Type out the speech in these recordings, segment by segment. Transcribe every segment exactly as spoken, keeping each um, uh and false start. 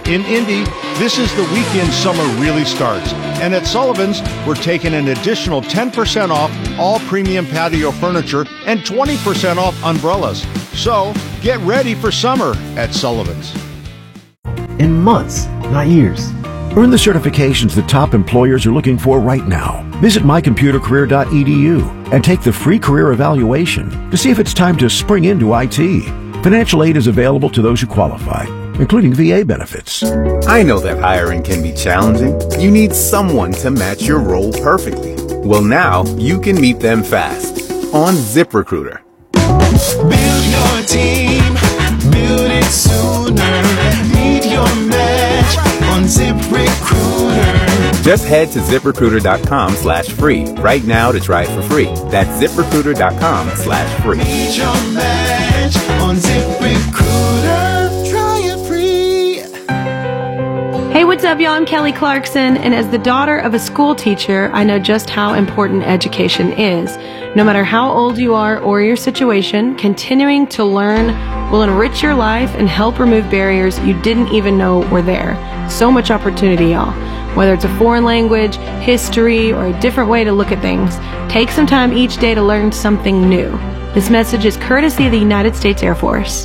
In Indy, this is the weekend summer really starts. And at Sullivan's, we're taking an additional ten percent off all premium patio furniture and twenty percent off umbrellas. So get ready for summer at Sullivan's. In months, not years. Earn the certifications the top employers are looking for right now. Visit my computer career dot e d u and take the free career evaluation to see if it's time to spring into I T. Financial aid is available to those who qualify, including V A benefits. I know that hiring can be challenging. You need someone to match your role perfectly. Well, now you can meet them fast on ZipRecruiter. Build your team, build it sooner. Meet your match on ZipRecruiter. Just head to ZipRecruiter.com slash free right now to try it for free. That's ZipRecruiter.com slash free. Meet your match on ZipRecruiter. Try it free. Hey, what's up, y'all? I'm Kelly Clarkson, and as the daughter of a school teacher, I know just how important education is. No matter how old you are or your situation, continuing to learn will enrich your life and help remove barriers you didn't even know were there. So much opportunity, y'all. Whether it's a foreign language, history, or a different way to look at things, take some time each day to learn something new. This message is courtesy of the United States Air Force.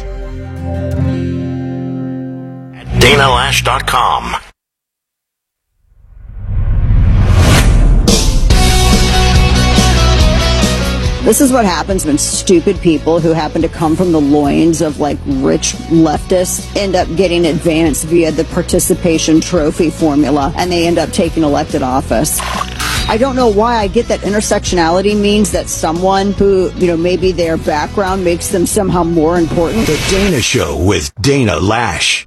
Dana Lash dot com. This is what happens when stupid people who happen to come from the loins of like rich leftists end up getting advanced via the participation trophy formula, and they end up taking elected office. I don't know why I get that intersectionality means that someone who, you know, maybe their background makes them somehow more important. The Dana Show with Dana Lash.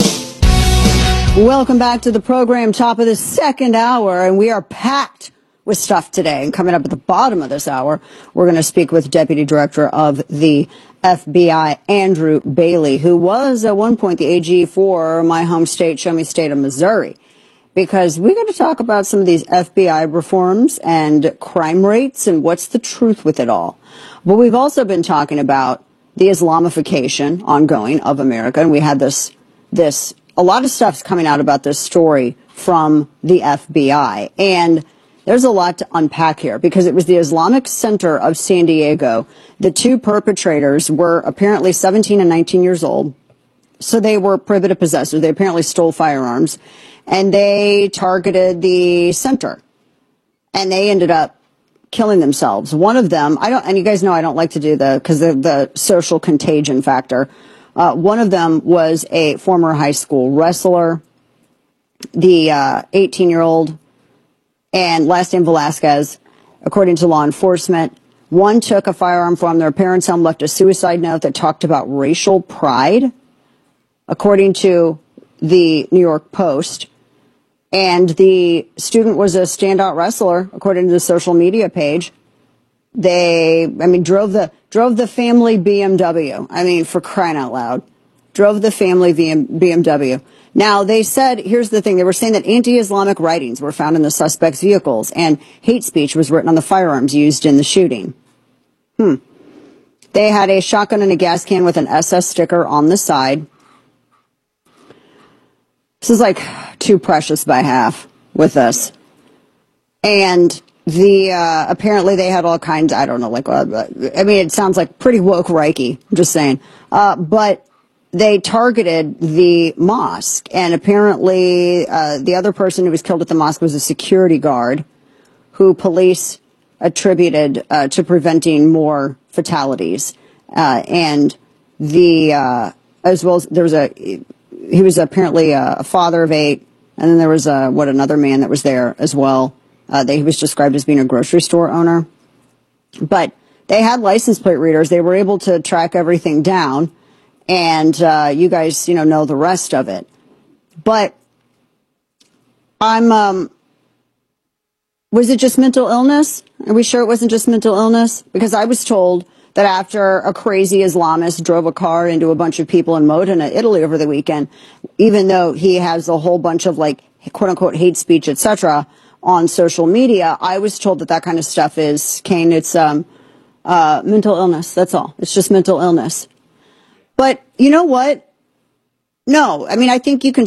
Welcome back to the program, top of the second hour, and we are packed with stuff today. And coming up at the bottom of this hour, we're going to speak with Deputy Director of the F B I, Andrew Bailey, who was at one point the A G for my home state, show me state of Missouri, because we got to talk about some of these F B I reforms and crime rates and what's the truth with it all. But we've also been talking about the Islamification ongoing of America, and we had this, this, a lot of stuff's coming out about this story from the F B I, and there's a lot to unpack here because it was the Islamic Center of San Diego. The two perpetrators were apparently seventeen and nineteen years old. So they were prohibited possessors. They apparently stole firearms and they targeted the center and they ended up killing themselves. One of them, I don't, and you guys know I don't like to do the, because the, the social contagion factor. Uh, one of them was a former high school wrestler. The uh, eighteen year old and last name Velasquez, according to law enforcement. One took a firearm from their parents' home, left a suicide note that talked about racial pride, according to the New York Post. And the student was a standout wrestler, according to the social media page. They, I mean, drove the drove the family B M W. I mean, for crying out loud. Drove the family B M W. Now, they said, here's the thing, they were saying that anti-Islamic writings were found in the suspects' vehicles and hate speech was written on the firearms used in the shooting. Hmm. They had a shotgun and a gas can with an S S sticker on the side. This is like too precious by half with this. And the, uh, apparently they had all kinds, I don't know, like, uh, I mean, it sounds like pretty woke Reiki, I'm just saying. Uh, but they targeted the mosque, and apparently uh, the other person who was killed at the mosque was a security guard who police attributed uh, to preventing more fatalities. Uh, and the, uh, as well as there was a, he was apparently a father of eight, and then there was a, what, another man that was there as well. Uh, that he was described as being a grocery store owner. But they had license plate readers. They were able to track everything down. And uh, you guys, you know, know the rest of it. But I'm, um, was it just mental illness? Are we sure it wasn't just mental illness? Because I was told that after a crazy Islamist drove a car into a bunch of people in Modena, Italy over the weekend, even though he has a whole bunch of like, quote unquote, hate speech, et cetera on social media, I was told that that kind of stuff is, Kane, it's um, uh, mental illness. That's all. It's just mental illness. But you know what? No, I mean, I think you can